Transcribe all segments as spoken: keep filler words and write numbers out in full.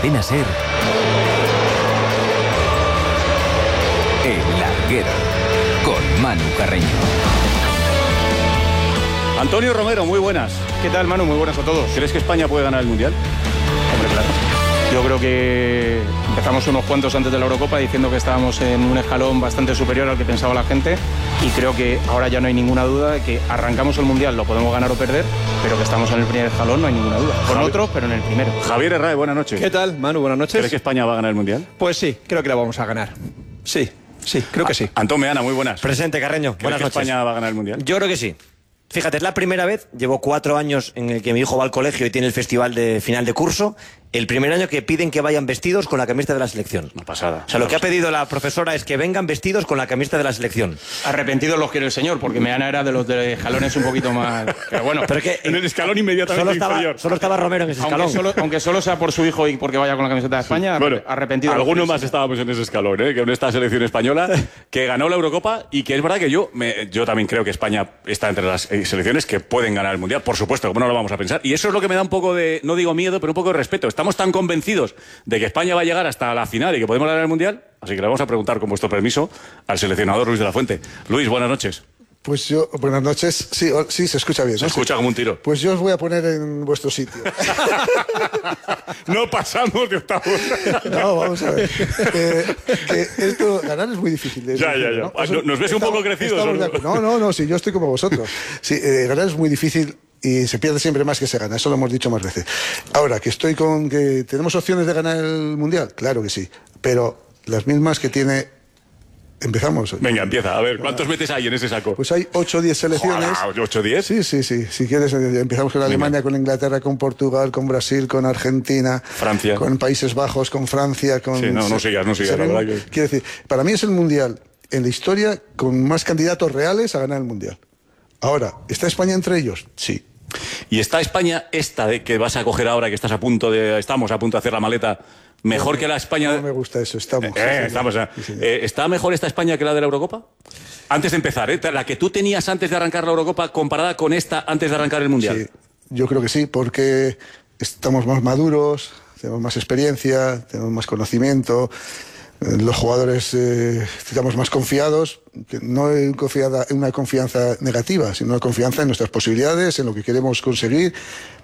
Cadena SER, El Larguero, con Manu Carreño. Antonio Romero, muy buenas. ¿Qué tal, Manu? Muy buenas a todos. ¿Crees que España puede ganar el Mundial? Hombre, claro. Yo creo que empezamos unos cuantos antes de la Eurocopa diciendo que estábamos en un escalón bastante superior al que pensaba la gente, y creo que ahora ya no hay ninguna duda de que arrancamos el Mundial, lo podemos ganar o perder, pero que estamos en el primer escalón no hay ninguna duda. Con Javi... otros, pero en el primero. Javier Herrera, buenas noches. ¿Qué tal, Manu? Buenas noches. ¿Crees que España va a ganar el Mundial? Pues sí, creo que la vamos a ganar. Sí, sí, creo que sí. Antón Meana, muy buenas. Presente, Carreño. ¿Crees Buenas que noches. España va a ganar el Mundial? Yo creo que sí. Fíjate, es la primera vez, llevo cuatro años en el que mi hijo va al colegio y tiene el festival de final de curso, el primer año que piden que vayan vestidos con la camiseta de la selección. Una pasada. O sea, lo que ha pedido la profesora es que vengan vestidos con la camiseta de la selección. Arrepentidos los quiere el señor, porque Meana era de los de escalones un poquito más... Pero bueno, Pero es que En el escalón inmediatamente solo estaba, inferior. solo estaba Romero en ese aunque escalón. solo, aunque solo sea por su hijo y porque vaya con la camiseta de España, Bueno, arrepentido. los algunos quiere el más señor. estábamos en ese escalón, ¿eh? Que en esta selección española que ganó la Eurocopa, y que es verdad que yo me, yo también creo que España está entre las eh, selecciones que pueden ganar el Mundial. Por supuesto, como no lo vamos a pensar. Y eso es lo que me da un poco de, no digo miedo, pero un poco de respeto. Estamos tan convencidos de que España va a llegar hasta la final y que podemos ganar el Mundial, así que le vamos a preguntar, con vuestro permiso, al seleccionador Luis de la Fuente. Luis, buenas noches. Pues yo, buenas noches. Sí, o- sí, se escucha bien, Se ¿no? escucha como un tiro. Pues yo os voy a poner en vuestro sitio. No pasamos de octavos. No, vamos a ver. Que, que esto, ganar es muy difícil. es Ya, ya, difícil, ya. ¿no? Ah, Eso- ¿nos ves un poco crecidos, estamos o no? de acuerdo. No, no, no, sí, yo estoy como vosotros. Sí, eh, ganar es muy difícil y se pierde siempre más que se gana. Eso lo hemos dicho más veces. Ahora, que estoy con que tenemos opciones de ganar el Mundial, claro que sí. Pero las mismas que tiene... Empezamos. Venga, empieza. A ver, ¿cuántos metes hay en ese saco? Pues hay ocho o diez selecciones. ¿ocho o diez? Sí, sí, sí. Si quieres, eh, empezamos con Alemania, con Inglaterra, con Portugal, con Brasil, con Argentina, Francia. con Países Bajos, con Francia, con... Sí, no, no sigas, no sigas, la Sabemos- verdad que- Quiero decir, para mí es el Mundial en la historia con más candidatos reales a ganar el Mundial. Ahora, ¿está España entre ellos? Sí. ¿Y está España esta de que vas a coger ahora, que estás a punto de... Estamos a punto de hacer la maleta, mejor que la España... No me gusta eso, estamos. Eh, eh, estamos eh. Sí, señor. Eh, ¿Está mejor esta España que la de la Eurocopa? Antes de empezar, ¿eh? La que tú tenías antes de arrancar la Eurocopa comparada con esta antes de arrancar el Mundial. Sí, yo creo que sí, porque estamos más maduros, tenemos más experiencia, tenemos más conocimiento, eh, los jugadores eh, estamos más confiados, que no en confiada- en una confianza negativa, sino una confianza en nuestras posibilidades, en lo que queremos conseguir.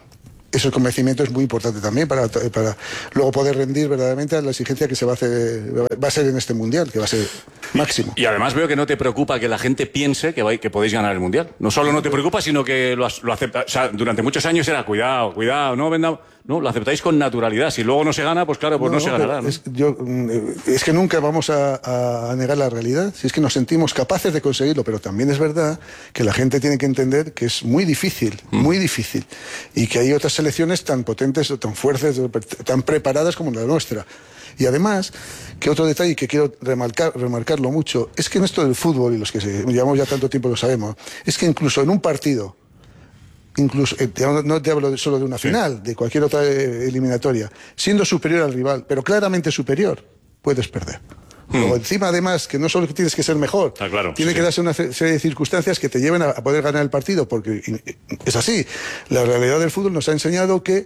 Ese convencimiento es muy importante también para, para luego poder rendir verdaderamente a la exigencia que se va a hacer, va a ser en este Mundial, que va a ser máximo. Y además veo que no te preocupa que la gente piense que, vais- que podéis ganar el Mundial. No solo no te preocupa, sino que lo, as- lo acepta. O sea, durante muchos años era cuidado, cuidado, no vendamos. No, lo aceptáis con naturalidad. Si luego no se gana, pues claro, pues no, se pero ganará. ¿no? Es, yo, mm, eh, es que nunca vamos a, a negar la realidad, si es que nos sentimos capaces de conseguirlo, pero también es verdad que la gente tiene que entender que es muy difícil, Mm. muy difícil, y que hay otras selecciones tan potentes, tan fuertes, tan preparadas como la nuestra. Y además, que otro detalle que quiero remarcar, remarcarlo mucho, es que en esto del fútbol, y los que se, llevamos ya tanto tiempo lo sabemos, es que incluso en un partido, incluso eh, te hablo- no te hablo de- solo de una final, de cualquier otra eh, eliminatoria, siendo superior al rival, pero claramente superior, puedes perder. Luego, encima, además, que no solo que tienes que ser mejor, Está claro, tiene sí, que sí. darse una ce- serie de circunstancias que te lleven a, a poder ganar el partido, porque in- es así. La realidad del fútbol nos ha enseñado que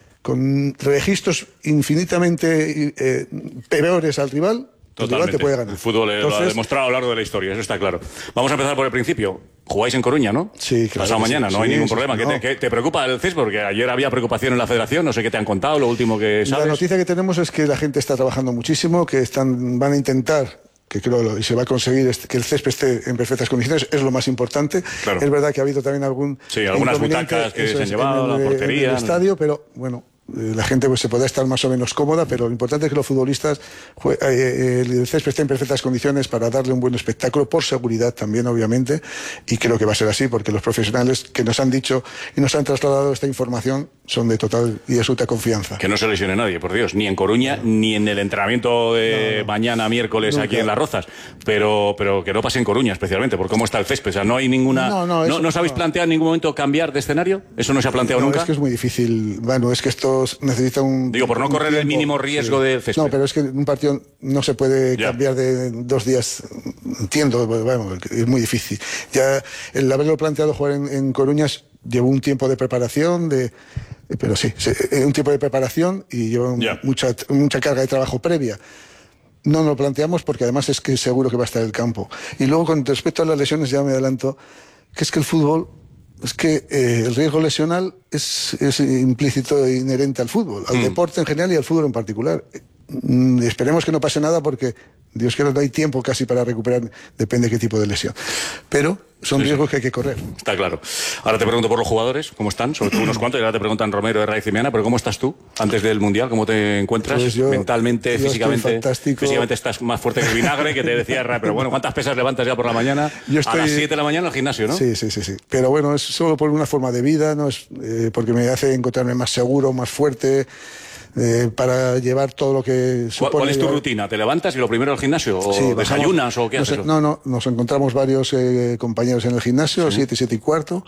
con registros infinitamente eh, peores al rival, el rival Totalmente. te puede ganar. El fútbol eh, lo ha Entonces, demostrado a lo largo de la historia, eso está claro. Vamos a empezar por el principio. Jugáis en Coruña, ¿no? Sí, claro Pasado que sí, mañana, no sí, hay ningún sí, problema. ¿Qué, no. te, qué te preocupa el césped? Porque ayer había preocupación en la federación, no sé qué te han contado, lo último que sabes. La noticia que tenemos es que la gente está trabajando muchísimo, que están, van a intentar, que creo lo- y se va a conseguir este- que el césped esté en perfectas condiciones, es lo más importante. Claro. Es verdad que ha habido también algún Sí, algunas inconveniente, butacas que eso se han es, llevado, en la el, portería, en el ¿no? estadio, pero bueno, eh, la gente pues se podrá estar más o menos cómoda, pero lo importante es que los futbolistas jue- eh, eh, el césped esté en perfectas condiciones para darle un buen espectáculo, por seguridad también, obviamente, y creo que va a ser así, porque los profesionales que nos han dicho y nos han trasladado esta información son de total y absoluta confianza. Que no se lesione nadie, por Dios, ni en Coruña, ni en el entrenamiento de No, no. mañana, miércoles, Nunca. aquí en Las Rozas. Pero, pero que no pase en Coruña, especialmente, por cómo está el césped. O sea, no hay ninguna... No, no, eso- ¿No os habéis no. planteado en ningún momento cambiar de escenario? ¿Eso no se ha planteado No, nunca? es que es muy difícil. Bueno, es que esto necesita un... Digo, por no un correr el tiempo, mínimo riesgo del césped. No, pero es que un partido no se puede Ya. cambiar de dos días. Entiendo, bueno, es muy difícil. Ya el haberlo planteado jugar en, en Coruña llevó un tiempo de preparación, de, Pero sí, sí, es un tipo de preparación y lleva Yeah. mucha, mucha carga de trabajo previa. No nos lo planteamos porque además es que seguro que va a estar en el campo. Y luego, con respecto a las lesiones, ya me adelanto, que es que el fútbol, es que eh, el riesgo lesional es, es implícito e inherente al fútbol, al Mm. deporte en general y al fútbol en particular. Mm, esperemos que no pase nada porque, Dios quiera, no hay tiempo casi para recuperar, depende de qué tipo de lesión. Pero son Sí, riesgos sí. que hay que correr. Está claro. Ahora te pregunto por los jugadores, ¿cómo están? Sobre todo unos cuantos, y ahora te preguntan Romero, Herrera y Cimiana, pero ¿cómo estás tú antes del Mundial? ¿Cómo te encuentras? Pues yo- Mentalmente, yo estoy físicamente. fantástico. Físicamente estás más fuerte que el vinagre, que te decía Herrera, pero bueno, ¿cuántas pesas levantas ya por la mañana? Yo A estoy- las siete de la mañana al gimnasio, ¿no? Sí, sí, sí, sí. Pero bueno, es solo por una forma de vida, no es eh, porque me hace encontrarme más seguro, más fuerte, eh, para llevar todo lo que ¿Cuál, supone. cuál es tu llevar- rutina? ¿Te levantas y lo primero al gimnasio? ¿O Sí, bajamos- desayunas o qué nos- haces? No, no, nos encontramos varios eh, compañeros en el gimnasio, siete, siete y cuarto,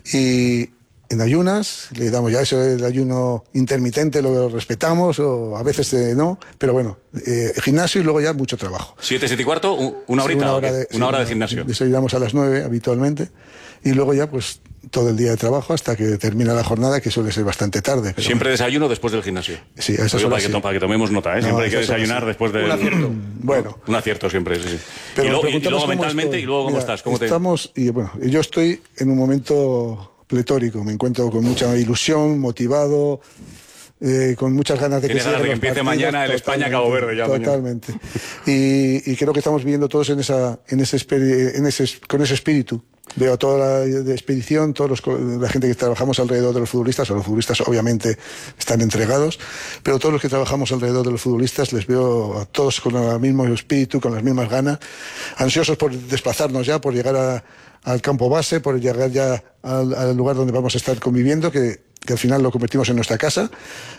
y en ayunas, le damos ya eso el ayuno intermitente, lo respetamos, o a veces eh, no, pero bueno, eh, gimnasio y luego ya mucho trabajo. ¿Siete, siete y cuarto? ¿Un- ¿Una Sí, horita? una o hora qué? de, una sí, hora de gimnasio. Desayunamos a las nueve habitualmente, y luego ya pues todo el día de trabajo hasta que termina la jornada, que suele ser bastante tarde. pero Siempre desayuno después del gimnasio. Sí, a esas Oye, horas para, que, sí. to- para que tomemos nota, ¿eh? No, Siempre a hay que esas horas desayunar sí. después de... Un acierto. Bueno. Un acierto siempre, sí. sí. Pero y, nos luego- y preguntamos luego cómo mentalmente, estoy. y luego cómo Mira, estás. ¿Cómo te... estamos, y bueno, yo estoy en un momento pletórico, me encuentro con mucha ilusión, motivado, eh, con muchas ganas de que Tienes ganas de que sigan los empiece partidos, mañana el España-Cabo totalmente, Verde ya mañana. Totalmente. Y, y creo que estamos viviendo todos en esa, en ese, esperi- en ese, con ese espíritu. Veo a toda la de expedición, todos los, co- la gente que trabajamos alrededor de los futbolistas, o los futbolistas obviamente están entregados, pero todos los que trabajamos alrededor de los futbolistas les veo a todos con el mismo espíritu, con las mismas ganas, ansiosos por desplazarnos ya, por llegar a, al campo base, por llegar ya al, al lugar donde vamos a estar conviviendo, que, que al final lo convertimos en nuestra casa.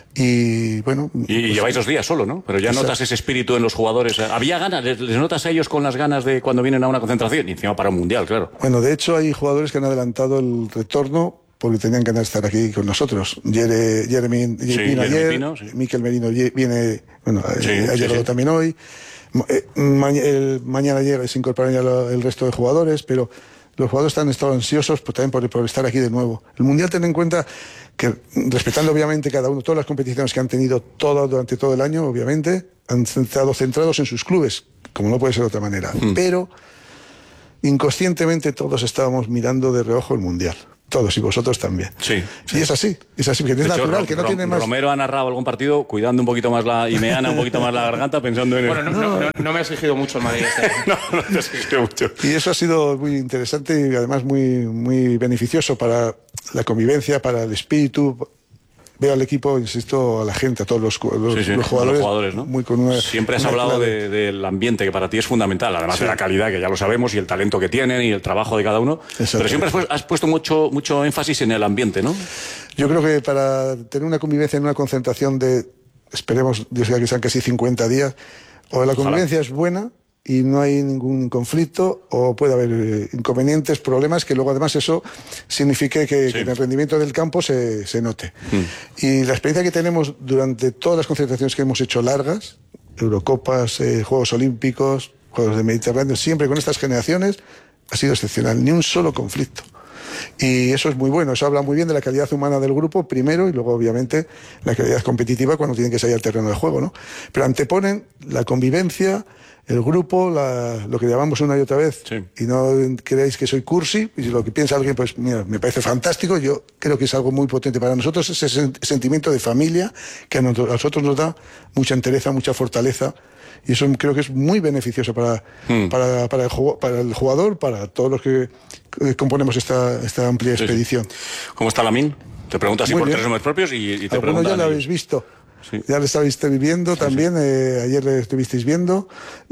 Y bueno. Y, y pues, lleváis dos días solo, ¿no? Pero ya Exacto. notas ese espíritu en los jugadores. ¿Había ganas? ¿Les, les notas a ellos con las ganas de cuando vienen a una concentración? Y encima para un mundial, claro. Bueno, de hecho hay jugadores que han adelantado el retorno porque tenían ganas de estar aquí con nosotros. Jere- Jeremy Sí, vino Jeremy ayer, Pino, sí. Mikel Merino ye- viene, bueno, Sí, eh, ha sí, llegado sí. también hoy. Ma- eh, ma- el- mañana llega, se incorporan ya lo- el resto de jugadores, pero los jugadores han estado ansiosos pues, también por, por estar aquí de nuevo. El Mundial, ten en cuenta que, respetando obviamente cada uno, todas las competiciones que han tenido todo, durante todo el año, obviamente, han estado centrados en sus clubes, como no puede ser de otra manera. Mm. Pero inconscientemente todos estábamos mirando de reojo el Mundial. Todos, y vosotros también. Sí, Y es así, es así, porque es De hecho, natural, Ro- que no Ro- tiene más... Romero ha narrado algún partido cuidando un poquito más la... y Meana un poquito más la garganta pensando en... el- Bueno, no, no, no, no me ha exigido mucho el Madrid este año. no, no te existe mucho. Y eso ha sido muy interesante y además muy, muy beneficioso para la convivencia, para el espíritu. Veo al equipo, insisto, a la gente, a todos los, los, Sí, sí, los jugadores, los jugadores, ¿no? muy con una, Siempre has una hablado clave. de- del ambiente, que para ti es fundamental, además de la calidad, que ya lo sabemos, y el talento que tienen, y el trabajo de cada uno. Exacto. Pero siempre has, pu- has puesto mucho, mucho énfasis en el ambiente, ¿no? Yo creo que para tener una convivencia en una concentración de, esperemos, Dios quiera que sean casi cincuenta días, o la convivencia es buena y no hay ningún conflicto, o puede haber eh, inconvenientes, problemas, que luego además eso signifique que, Sí. que en el rendimiento del campo se, se note. Y la experiencia que tenemos durante todas las concentraciones que hemos hecho largas, Eurocopas, eh, Juegos Olímpicos, Juegos de Mediterráneo, siempre con estas generaciones, ha sido excepcional, ni un solo conflicto. Y eso es muy bueno, eso habla muy bien de la calidad humana del grupo, primero, y luego, obviamente, la calidad competitiva cuando tienen que salir al terreno de juego, ¿no? Pero anteponen la convivencia, el grupo, la- lo que llamamos una y otra vez, Sí. y no creáis que soy cursi, y si lo que piensa alguien, pues mira, me parece fantástico, yo creo que es algo muy potente para nosotros, ese sen- sentimiento de familia que a nosotros, a nosotros nos da mucha entereza, mucha fortaleza, y eso creo que es muy beneficioso para, Mm. para, para, el, jugo- para el jugador, para todos los que eh, componemos esta, esta amplia Sí, sí. expedición. ¿Cómo está Lamin? Te pregunto así Muy por bien. tres nombres propios y, y te Algunos preguntan... ya lo y- habéis visto. Sí. Ya lo estabais viendo también, eh, ayer lo estuvisteis viendo,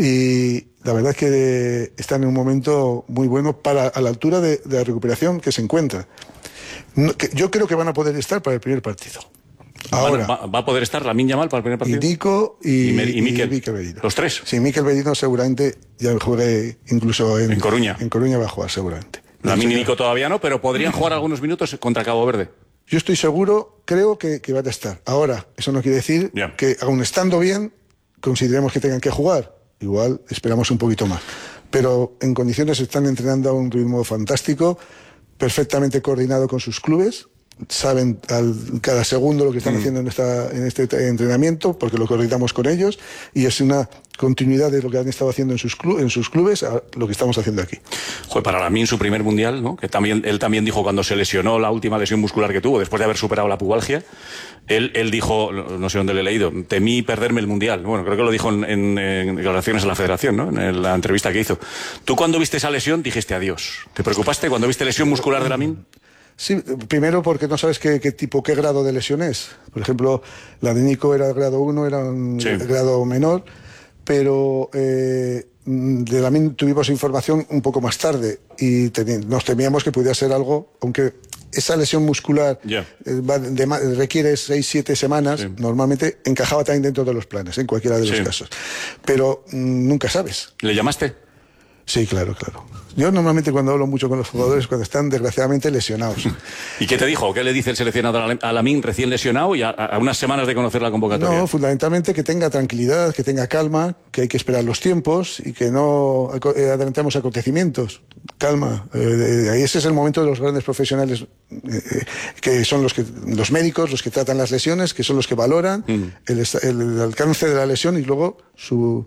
y la verdad es que eh, están en un momento muy bueno para a la altura de, de la recuperación que se encuentra. No, que yo creo que van a poder estar para el primer partido. Ahora, ¿Va, va a poder estar Lamin Yamal para el primer y partido? Nico y, Y Mer- y Mikel. Merino. ¿Los tres? Sí, Mikel Merino seguramente ya juegue incluso en, En Coruña. En Coruña va a jugar seguramente. Lamin y Sí. Nico todavía no, pero podrían jugar algunos minutos contra Cabo Verde. Yo estoy seguro, creo que, que van a estar. Ahora, eso no quiere decir Ya. que, aun estando bien, consideremos que tengan que jugar. Igual esperamos un poquito más. Pero en condiciones están entrenando a un ritmo fantástico, perfectamente coordinado con sus clubes, saben al, cada segundo lo que están mm. haciendo en, esta, en este entrenamiento, porque lo coordinamos con ellos, y es una continuidad de lo que han estado haciendo en sus, clu en sus clubes a lo que estamos haciendo aquí. Joder, para Lamine su primer mundial, ¿no? Que también, él también dijo cuando se lesionó la última lesión muscular que tuvo, después de haber superado la pubalgia, él, él dijo, no sé dónde le he leído, temí perderme el mundial. Bueno, creo que lo dijo en, en, en declaraciones a la federación, ¿no? En la entrevista que hizo. ¿Tú cuando viste esa lesión dijiste adiós? ¿Te preocupaste cuando viste lesión muscular de Lamine? Sí, primero porque no sabes qué, qué tipo, qué grado de lesión es. Por ejemplo, la de Nico era grado uno, era un sí. grado menor, pero eh, de Lamine tuvimos información un poco más tarde y nos temíamos que pudiera ser algo, aunque esa lesión muscular yeah. eh, va de, de, requiere seis, siete semanas, sí. normalmente encajaba también dentro de los planes, en cualquiera de los sí. casos. Pero mm, nunca sabes. ¿Le llamaste? Sí, claro, claro. Yo normalmente cuando hablo mucho con los jugadores cuando están desgraciadamente lesionados. ¿Y qué te dijo? ¿Qué le dice el seleccionador a Lamine recién lesionado y a, a unas semanas de conocer la convocatoria? No, fundamentalmente que tenga tranquilidad, que tenga calma, que hay que esperar los tiempos y que no adelantemos acontecimientos. Calma. Eh, ese es el momento de los grandes profesionales, eh, que son los, que, los médicos, los que tratan las lesiones, que son los que valoran mm. el, el, el alcance de la lesión y luego su,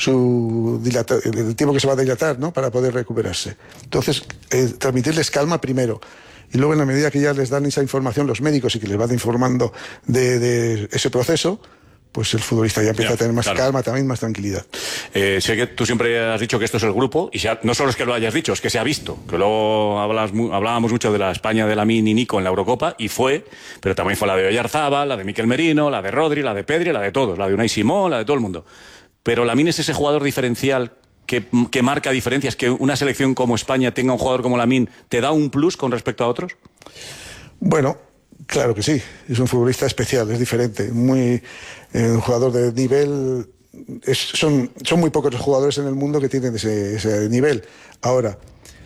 su dilata, el tiempo que se va a dilatar, ¿no? Para poder recuperarse. Entonces, eh, transmitirles calma primero. Y luego, en la medida que ya les dan esa información los médicos y que les van informando de, de ese proceso, pues el futbolista ya empieza ya, a tener más claro. calma, también más tranquilidad. Eh, sé que tú siempre has dicho que esto es el grupo, y ha, no solo es que lo hayas dicho, es que se ha visto, que luego hablas, hablábamos mucho de la España de Lamine y Nico en la Eurocopa, y fue, pero también fue la de Oyarzábal, la de Mikel Merino, la de Rodri, la de Pedri, la de todos, la de Unai Simón, la de todo el mundo. Pero Lamine es ese jugador diferencial que, que marca diferencias, que una selección como España tenga un jugador como Lamine, ¿te da un plus con respecto a otros? Bueno, claro que sí, es un futbolista especial, es diferente, muy eh, un jugador de nivel, es, son, son muy pocos los jugadores en el mundo que tienen ese, ese nivel. Ahora,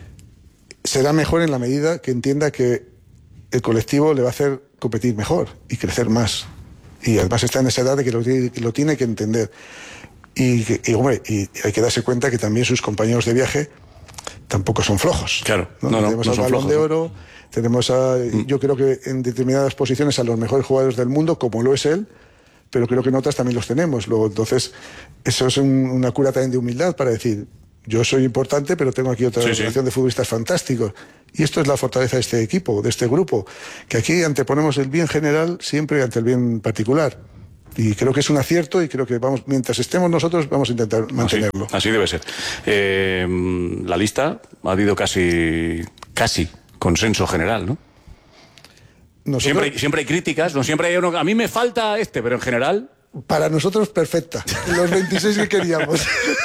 será mejor en la medida que entienda que el colectivo le va a hacer competir mejor y crecer más. Y además está en esa edad de que lo, que lo tiene que entender. Y, y, hombre, y hay que darse cuenta que también sus compañeros de viaje tampoco son flojos. Claro, ¿no? no, no, tenemos no al son Balón flojos, de ¿no? Oro, tenemos a, mm. yo creo que en determinadas posiciones a los mejores jugadores del mundo, como lo es él, pero creo que en otras también los tenemos. Luego, entonces, eso es un, una cura también de humildad para decir, yo soy importante, pero tengo aquí otra sí, generación sí. de futbolistas fantásticos. Y esto es la fortaleza de este equipo, de este grupo, que aquí anteponemos el bien general siempre ante el bien particular. Y creo que es un acierto y creo que vamos, mientras estemos nosotros vamos a intentar mantenerlo. Así, así debe ser. Eh, la lista ha habido casi, casi consenso general, ¿no? Nosotros, siempre, hay, siempre hay críticas, no siempre hay uno, a mí me falta este, pero en general... Para nosotros perfecta, los veintiséis que queríamos.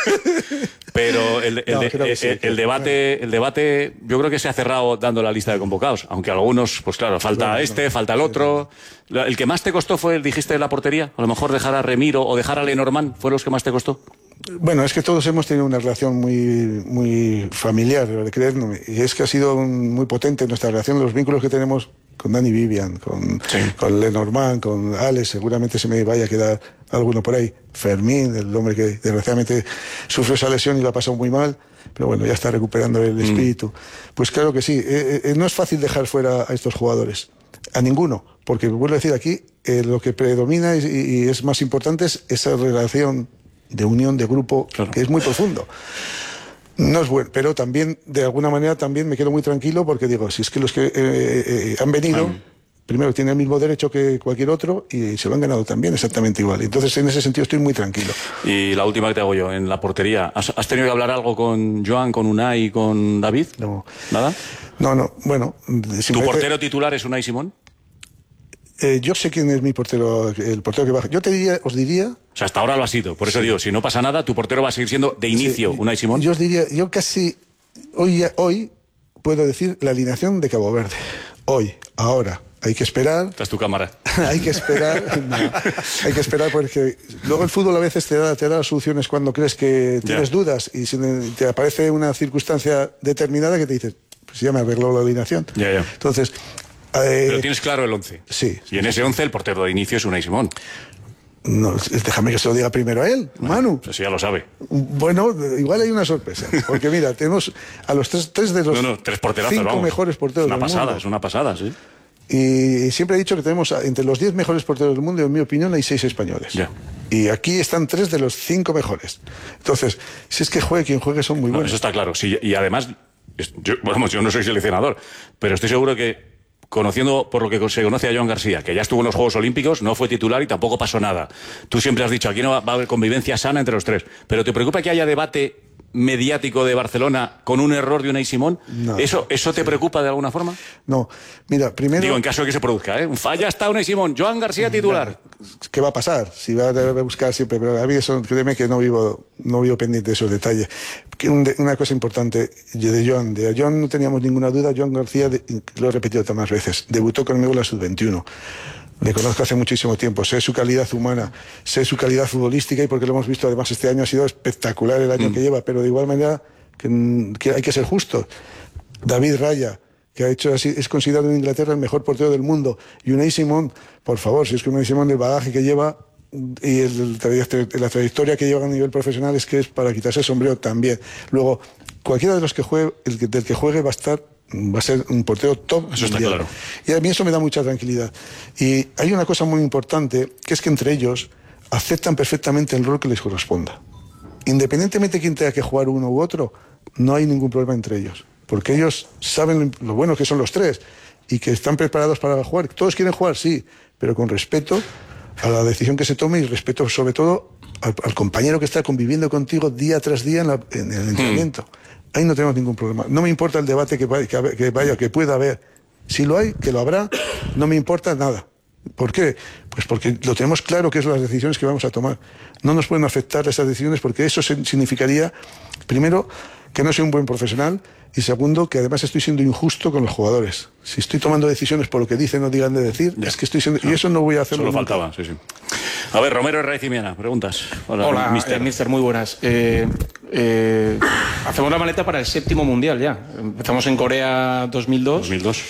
Pero el, el, no, de, el, sí, el, el debate, el debate, yo creo que se ha cerrado dando la lista de convocados, aunque algunos, pues claro, falta bueno, este, no, falta el otro. Sí, el que más te costó fue el, dijiste, la portería. A lo mejor dejar a Remiro o dejar a Lenormand, ¿fueron los que más te costó? Bueno, es que todos hemos tenido una relación muy, muy familiar, de creerme, y es que ha sido un, muy potente nuestra relación, los vínculos que tenemos con Dani Vivian, con, sí. con Lenormand, con Alex, seguramente se me vaya a quedar alguno por ahí, Fermín, el hombre que desgraciadamente sufrió esa lesión y la ha pasado muy mal, pero bueno, ya está recuperando el espíritu. Mm. Pues claro que sí, eh, eh, no es fácil dejar fuera a estos jugadores, a ninguno, porque vuelvo a decir aquí, eh, lo que predomina y, y es más importante es esa relación de unión, de grupo, claro. que es muy profundo. No es bueno, pero también, de alguna manera, también me quedo muy tranquilo porque digo, si es que los que eh, eh, han venido, Ay. primero tienen el mismo derecho que cualquier otro y se lo han ganado también exactamente igual. Entonces, en ese sentido, estoy muy tranquilo. Y la última que te hago yo, en la portería, ¿has, has tenido que hablar algo con Joan, con Unai, con David? No. ¿Nada? No, no, bueno. ¿Tu portero titular es Unai Simón? Eh, yo sé quién es mi portero, el portero que baja. Yo te diría, os diría... O sea, hasta ahora lo ha sido. Por eso sí. digo, si no pasa nada, tu portero va a seguir siendo de inicio sí. Unai Simón. Yo os diría, yo casi... Hoy, hoy puedo decir la alineación de Cabo Verde. Hoy, ahora. Hay que esperar. Esta es tu cámara. Hay que esperar. No, hay que esperar porque luego el fútbol a veces te da, te da soluciones cuando crees que tienes yeah. dudas y si te aparece una circunstancia determinada que te dices, pues ya me arregló la alineación. Yeah, yeah. Entonces... Eh, Pero tienes claro el once. Sí. Y en ese once el portero de inicio es Unai Simón. No, déjame que se lo diga primero a él, Manu. Pues ya lo sabe. Bueno, igual hay una sorpresa. Porque mira, tenemos a los tres, tres de los no, no, tres porterazos, cinco vamos. mejores porteros es una del pasada, mundo. Es una pasada, sí. Y siempre he dicho que tenemos entre los diez mejores porteros del mundo, en mi opinión, hay seis españoles. Ya. Y aquí están tres de los cinco mejores. Entonces, si es que juegue quien juegue, son muy No, buenos. eso está claro. Sí, y además, yo, vamos, yo no soy seleccionador, pero estoy seguro que, conociendo por lo que se conoce a Joan García, que ya estuvo en los Juegos Olímpicos, no fue titular y tampoco pasó nada. Tú siempre has dicho, aquí no va, va a haber convivencia sana entre los tres. ¿Pero te preocupa que haya debate mediático de Barcelona con un error de Unai Simón? No. ¿Eso, ¿Eso te preocupa de alguna forma? No, mira, primero... Digo, en caso de que se produzca, ¿eh? Falla está Unai Simón, Joan García titular. ¿Qué va a pasar? Si va a debe buscar siempre, pero a mí eso, créeme que no vivo, no vivo pendiente de esos detalles. Que un de, una cosa importante de Joan, de Joan no teníamos ninguna duda, Joan García, de, lo he repetido tantas veces, debutó conmigo en la sub veintiuno. Le conozco hace muchísimo tiempo, sé su calidad humana, sé su calidad futbolística y porque lo hemos visto además este año ha sido espectacular el año mm. que lleva, pero de igual manera que, que hay que ser justos. David Raya, que ha hecho así, es considerado en Inglaterra el mejor portero del mundo. Y Unai Simón, por favor, si es que Unai Simón, el bagaje que lleva y el, el, la trayectoria que lleva a nivel profesional es que es para quitarse el sombrero también. Luego, cualquiera de los que juegue, el que, del que juegue va a estar, va a ser un portero top. Eso está claro. Y a mí eso me da mucha tranquilidad. Y hay una cosa muy importante, que es que entre ellos aceptan perfectamente el rol que les corresponda. Independientemente de quién tenga que jugar uno u otro, no hay ningún problema entre ellos. Porque ellos saben lo bueno que son los tres y que están preparados para jugar. Todos quieren jugar, sí, pero con respeto a la decisión que se tome y respeto sobre todo al, al compañero que está conviviendo contigo día tras día en, la, en el entrenamiento. Hmm. Ahí no tenemos ningún problema. No me importa el debate que vaya, que, que vaya, que pueda haber. Si lo hay, que lo habrá, no me importa nada. ¿Por qué? Pues porque lo tenemos claro que son las decisiones que vamos a tomar. No nos pueden afectar esas decisiones porque eso significaría, primero, que no soy un buen profesional y segundo, que además estoy siendo injusto con los jugadores. Si estoy tomando decisiones por lo que dicen o digan de decir, ya. es que estoy siendo... Y eso no voy a hacerlo. Solo faltaba, sí, sí. A ver, Romero Herraiz y Miana, preguntas. Hola, Hola mister. Eh, mister, muy buenas. Eh, eh, hacemos la maleta para el séptimo mundial ya. Empezamos en Corea dos mil dos. dos mil dos.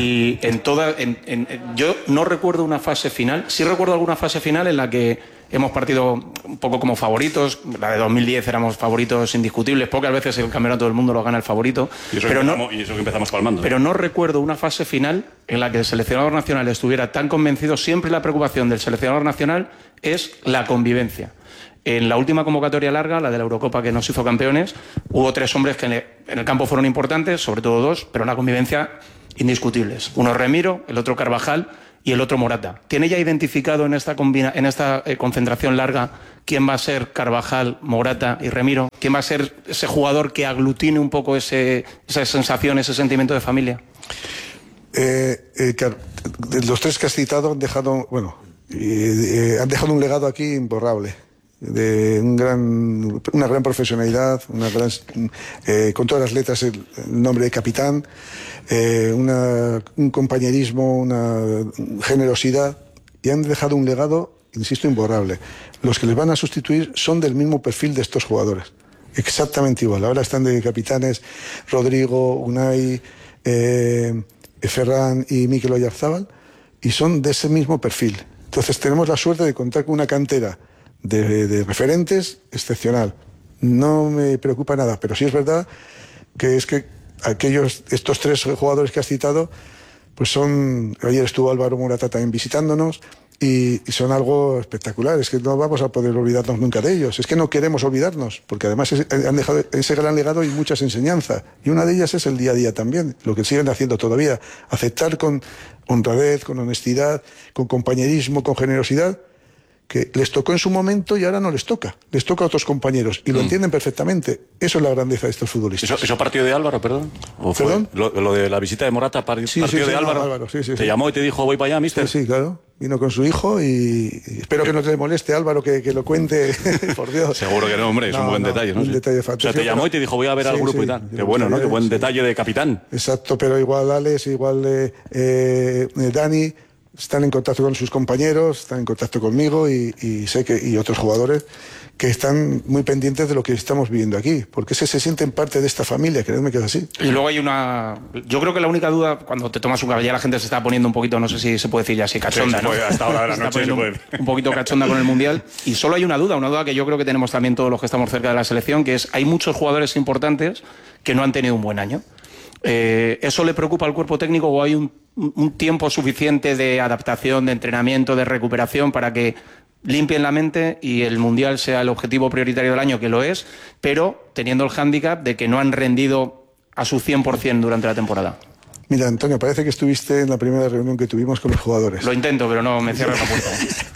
Y en toda... En, en, yo no recuerdo una fase final. Sí recuerdo alguna fase final en la que hemos partido un poco como favoritos. La de dos mil diez éramos favoritos indiscutibles. Pocas veces el campeonato del mundo lo gana el favorito. Y eso, pero que, no, empezamos, y eso que empezamos palmando. Pero no recuerdo una fase final en la que el seleccionador nacional estuviera tan convencido. Siempre la preocupación del seleccionador nacional es la convivencia. En la última convocatoria larga, la de la Eurocopa que nos hizo campeones, hubo tres hombres que en el campo fueron importantes, sobre todo dos, pero en la convivencia indiscutibles. Uno Remiro, el otro Carvajal y el otro Morata. ¿Tiene ya identificado en esta, combina, en esta eh, concentración larga quién va a ser Carvajal, Morata y Remiro? ¿Quién va a ser ese jugador que aglutine un poco ese, esa sensación, ese sentimiento de familia? Eh, eh, los tres que has citado han dejado, bueno, eh, eh, han dejado un legado aquí imborrable. De un gran, una gran profesionalidad, una gran, eh, con todas las letras el, el nombre de capitán, eh, una, un compañerismo, una generosidad, y han dejado un legado, insisto, imborrable. Los que les van a sustituir son del mismo perfil de estos jugadores, exactamente igual. Ahora están de capitanes Rodrigo, Unai, eh, Ferran y Mikel Oyarzabal, y son de ese mismo perfil. Entonces tenemos la suerte de contar con una cantera De, de referentes excepcional. No me preocupa nada, pero sí es verdad que es que aquellos, estos tres jugadores que has citado, pues son, ayer estuvo Álvaro Morata también visitándonos y, y son algo espectacular. Es que no vamos a poder olvidarnos nunca de ellos. Es que no queremos olvidarnos, porque además es, han dejado ese gran legado y muchas enseñanzas. Y una de ellas es el día a día también, lo que siguen haciendo todavía. Aceptar con honradez, con honestidad, con compañerismo, con generosidad, que les tocó en su momento y ahora no les toca. Les toca a otros compañeros y lo mm. entienden perfectamente. Eso es la grandeza de estos futbolistas. ¿Eso, eso partió de Álvaro, perdón? ¿O fue ¿Perdón? Lo, lo de la visita de Morata partió sí, sí, de sí, Álvaro? No, Álvaro sí, sí, ¿Te sí. llamó y te dijo voy para allá, mister? Sí, sí, claro. Vino con su hijo y, y espero que no te moleste, Álvaro, que, que lo cuente, por Dios. Seguro que no, hombre, es no, un buen no, detalle, ¿no? Un sí. detalle fantástico. O sea, te llamó y te dijo voy a ver sí, al grupo sí, y tal. Qué bueno, ¿no? Qué buen sí. detalle de capitán. Exacto, pero igual Alex, igual eh, eh, Dani están en contacto con sus compañeros, están en contacto conmigo y, y sé que y otros jugadores que están muy pendientes de lo que estamos viviendo aquí, porque se, se sienten parte de esta familia, creedme que es así. Y luego hay una... Yo creo que la única duda, cuando te tomas un café, ya la gente se está poniendo un poquito, no sé si se puede decir ya así, cachonda, sí, ¿no? Puede, hasta ahora de la noche se puede. Un, un poquito cachonda con el Mundial. Y solo hay una duda, una duda que yo creo que tenemos también todos los que estamos cerca de la selección, que es, hay muchos jugadores importantes que no han tenido un buen año. Eh, ¿Eso le preocupa al cuerpo técnico o hay un, un tiempo suficiente de adaptación, de entrenamiento, de recuperación para que limpien la mente y el Mundial sea el objetivo prioritario del año, que lo es, pero teniendo el hándicap de que no han rendido a su cien por cien durante la temporada? Mira, Antonio, parece que estuviste en la primera reunión que tuvimos con los jugadores. Lo intento, pero no me cierro la puerta.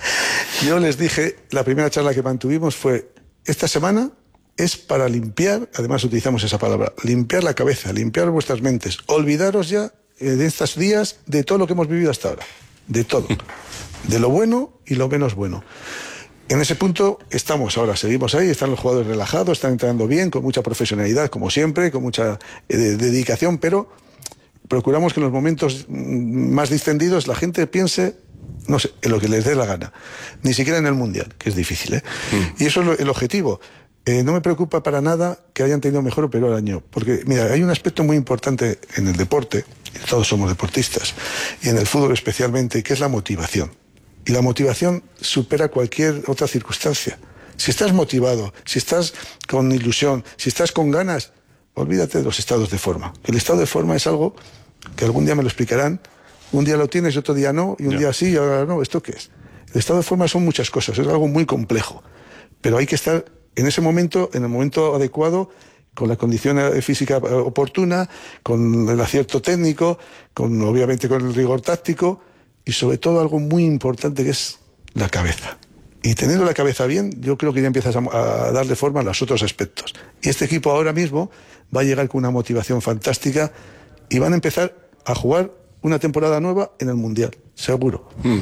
Yo les dije, la primera charla que mantuvimos fue, esta semana es para limpiar, además utilizamos esa palabra, limpiar la cabeza, limpiar vuestras mentes, olvidaros ya eh, de estos días de todo lo que hemos vivido hasta ahora, de todo, de lo bueno y lo menos bueno. En ese punto estamos ahora, seguimos ahí, están los jugadores relajados, están entrenando bien, con mucha profesionalidad, como siempre, con mucha eh, dedicación, pero procuramos que en los momentos más distendidos la gente piense, no sé, en lo que les dé la gana, ni siquiera en el Mundial, que es difícil, ¿eh? Mm. Y eso es lo, el objetivo. Eh, no me preocupa para nada que hayan tenido mejor o peor año, porque mira, hay un aspecto muy importante en el deporte, y todos somos deportistas, y en el fútbol especialmente, que es la motivación. Y la motivación supera cualquier otra circunstancia. Si estás motivado, si estás con ilusión, si estás con ganas, olvídate de los estados de forma. El estado de forma es algo que algún día me lo explicarán, un día lo tienes y otro día no, y un yeah. día sí y ahora no. ¿Esto qué es? El estado de forma son muchas cosas, es algo muy complejo, pero hay que estar en ese momento, en el momento adecuado, con la condición física oportuna, con el acierto técnico, con obviamente con el rigor táctico y sobre todo algo muy importante que es la cabeza. Y teniendo la cabeza bien, yo creo que ya empiezas a, a darle forma a los otros aspectos. Y este equipo ahora mismo va a llegar con una motivación fantástica y van a empezar a jugar una temporada nueva en el Mundial, seguro. Mm.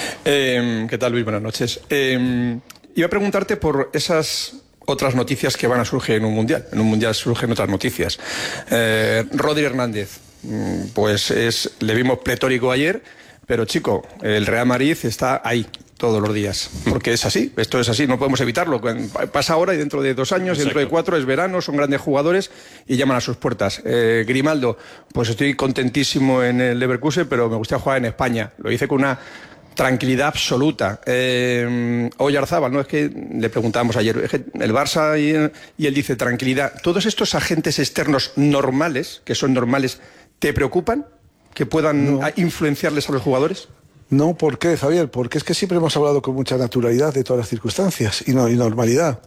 Eh, ¿Qué tal, Luis? Buenas noches. Eh, iba a preguntarte por esas otras noticias que van a surgir en un Mundial. En un Mundial surgen otras noticias. Eh, Rodri Hernández, pues es, le vimos pletórico ayer, pero chico, el Real Madrid está ahí todos los días, porque es así, esto es así, no podemos evitarlo. Pasa ahora y dentro de dos años, Exacto. dentro de cuatro es verano, son grandes jugadores y llaman a sus puertas. Eh, Grimaldo, pues estoy contentísimo en el Leverkusen, pero me gustaría jugar en España. Lo hice con una tranquilidad absoluta. Eh, Oyarzábal, ¿no? Es que le preguntábamos ayer, es que el Barça y, y él dice tranquilidad. ¿Todos estos agentes externos normales, que son normales, te preocupan? ¿Que puedan no. influenciarles a los jugadores? No, ¿por qué, Javier? Porque es que siempre hemos hablado con mucha naturalidad de todas las circunstancias y, no, y normalidad.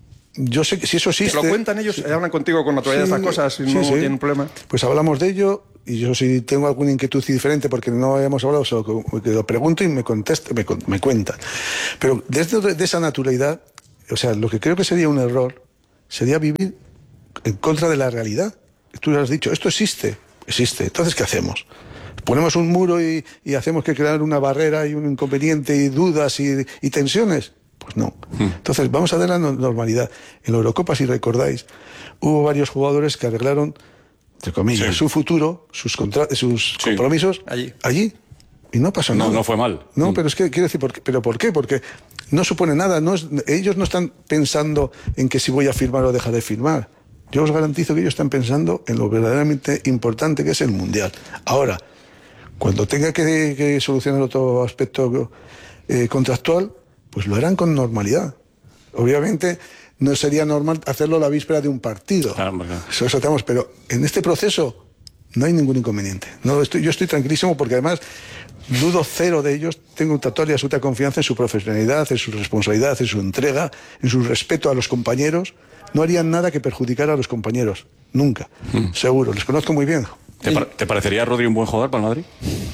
Yo sé que si eso existe... ¿Te lo cuentan ellos? Sí. ¿Hablan contigo con naturalidad sí, de estas cosas y sí, no sí. tienen problema? Pues hablamos de ello y yo si tengo alguna inquietud diferente porque no hemos hablado, solo que lo pregunto y me contesta, me, me cuentan. Pero desde de esa naturalidad, o sea, lo que creo que sería un error sería vivir en contra de la realidad. Tú lo has dicho, esto existe, existe. Entonces, ¿qué hacemos? ¿Ponemos un muro y, y hacemos que crear una barrera y un inconveniente y dudas y, y tensiones? Pues no. Entonces, vamos a dar la normalidad. En la Eurocopa, si recordáis, hubo varios jugadores que arreglaron, entre comillas, sí. su futuro, sus, contra sus sí. compromisos allí. allí. Y no pasó nada. No, no fue mal. No, mm. pero es que quiero decir, ¿por qué? ¿Pero por qué? Porque no supone nada. No es, ellos no están pensando en que si voy a firmar o dejar de firmar. Yo os garantizo que ellos están pensando en lo verdaderamente importante que es el Mundial. Ahora, cuando tenga que, que solucionar otro aspecto eh, contractual, pues lo harán con normalidad. Obviamente no sería normal hacerlo la víspera de un partido. Claro, claro. Eso, eso tenemos, pero en este proceso no hay ningún inconveniente. No, estoy, yo estoy tranquilísimo porque además dudo cero de ellos. Tengo un total y absoluta confianza en su profesionalidad, en su responsabilidad, en su entrega, en su respeto a los compañeros. No harían nada que perjudicara a los compañeros. Nunca. Mm. Seguro. Les conozco muy bien. ¿Te, par ¿Te parecería Rodri un buen jugador para el Madrid?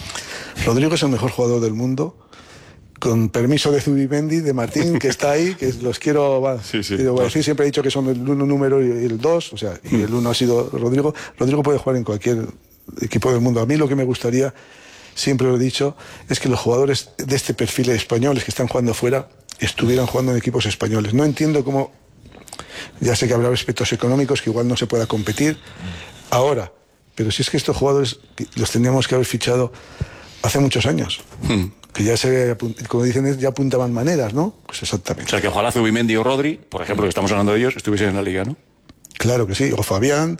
Rodrigo es el mejor jugador del mundo. Con permiso de Zubimendi, de Martín, que está ahí, que los quiero, va, sí, sí, quiero decir, siempre he dicho que son el uno número y el dos, o sea, y el uno ha sido Rodrigo. Rodrigo puede jugar en cualquier equipo del mundo. A mí lo que me gustaría, siempre lo he dicho, es que los jugadores de este perfil españoles que están jugando fuera estuvieran jugando en equipos españoles. No entiendo cómo, ya sé que habrá aspectos económicos que igual no se pueda competir ahora, pero si es que estos jugadores los tendríamos que haber fichado hace muchos años. Hmm. Que ya se, como dicen, ya apuntaban maneras, ¿no? Pues exactamente. O sea, que ojalá Zubimendi o Rodri, por ejemplo, que estamos hablando de ellos, estuviesen en la Liga, ¿no? Claro que sí, o Fabián,